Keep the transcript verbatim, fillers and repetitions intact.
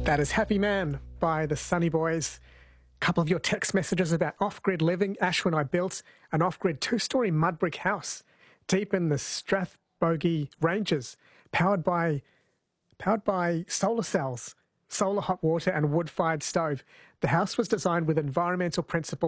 That is Happy Man by the Sunny Boys. A couple of your text messages about off-grid living. Ashwin, I built an off-grid two-storey mud brick house deep in the Strathbogie Ranges, powered by powered by solar cells, solar hot water and wood-fired stove. The house was designed with environmental principles